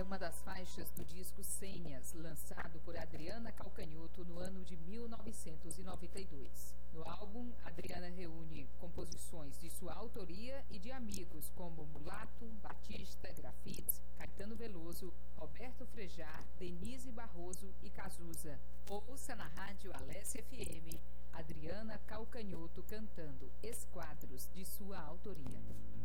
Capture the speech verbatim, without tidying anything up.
uma das faixas do disco Senhas, lançado por Adriana Calcanhoto no ano de mil novecentos e noventa e dois. No álbum, Adriana reúne composições de sua autoria e de amigos como Mulato, Batista, Grafites, Caetano Veloso, Roberto Frejá, Denise Barroso e Cazuza. Ouça na rádio Alessia F M, Adriana Calcanhoto cantando Esquadros, de sua autoria.